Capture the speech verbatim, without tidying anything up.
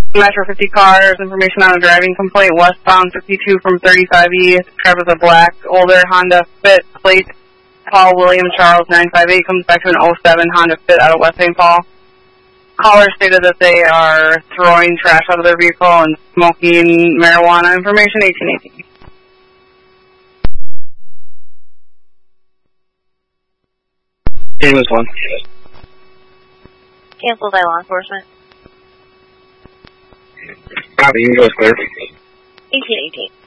Metro fifty cars, information on a driving complaint westbound fifty-two from thirty-five E. Driver's a black, older Honda Fit plate. Paul William Charles nine five eight comes back to an oh seven Honda Fit out of West Saint Paul. Caller stated that they are throwing trash out of their vehicle and smoking marijuana. Information eighteen eighteen. Ambulance one. Cancel by law enforcement. Copy, you can go clear. eighteen eighteen.